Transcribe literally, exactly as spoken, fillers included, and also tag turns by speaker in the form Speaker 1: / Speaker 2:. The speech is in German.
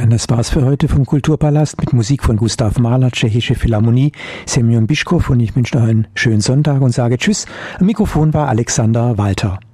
Speaker 1: Das war's für heute vom Kulturpalast mit Musik von Gustav Mahler, Tschechische Philharmonie, Semyon Bischkow, und ich wünsche noch einen schönen Sonntag und sage Tschüss. Am Mikrofon war Alexander Walter.